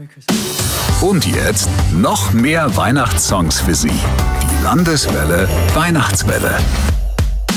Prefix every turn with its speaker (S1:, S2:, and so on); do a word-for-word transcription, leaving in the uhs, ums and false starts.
S1: Merry Christmas.
S2: Und jetzt noch mehr Weihnachtssongs für Sie. Die Landeswelle Weihnachtswelle.